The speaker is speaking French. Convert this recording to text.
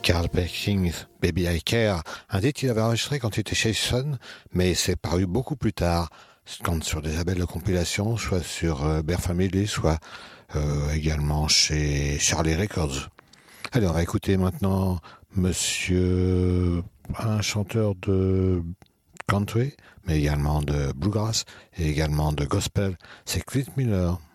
Carl Perkins, Baby I Care, un titre qu'il avait enregistré quand il était chez Sun, mais c'est paru beaucoup plus tard, quand sur des labels de compilation, soit sur Bear Family, soit également chez Charlie Records. Allez, on va écouter maintenant un chanteur de country, mais également de bluegrass et également de gospel, c'est Clint Miller.